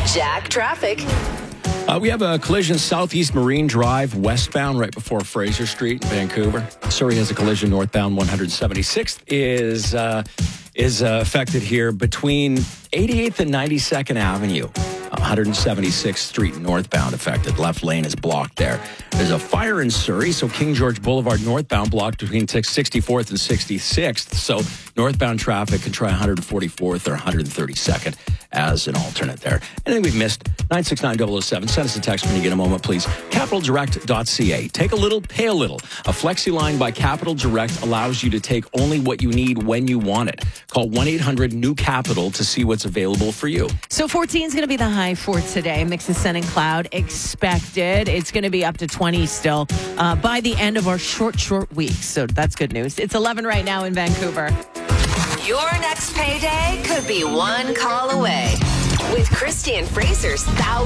Jack Traffic. We have a collision southeast Marine Drive westbound right before Fraser Street in Vancouver. Surrey has a collision northbound 176th is affected here between 88th and 92nd Avenue. 176th Street northbound affected. Left lane is blocked there. There's a fire in Surrey, so King George Boulevard northbound blocked between 64th and 66th. So northbound traffic can try 144th or 132nd as an alternate there. Anything we've missed, 969-007. Send us a text when you get a moment, please. CapitalDirect.ca. Take a little, pay a little. A Flexi line by Capital Direct allows you to take only what you need when you want it. Call 1-800-NEW-CAPITAL to see what's available for you. So 14 is going to be the high for today. Mix of sun and cloud expected. It's going to be up to 20 still by the end of our short week. So that's good news. It's 11 right now in Vancouver. Your next payday could be one call away with Christy and Fraser's $1,000